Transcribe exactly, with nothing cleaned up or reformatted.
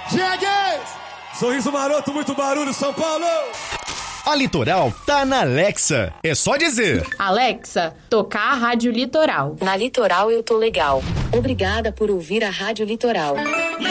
Diegues! Sorriso maroto, muito barulho, São Paulo! A Litoral tá na Alexa. É só dizer: Alexa, tocar a Rádio Litoral. Na Litoral eu tô legal. Obrigada por ouvir a Rádio Litoral.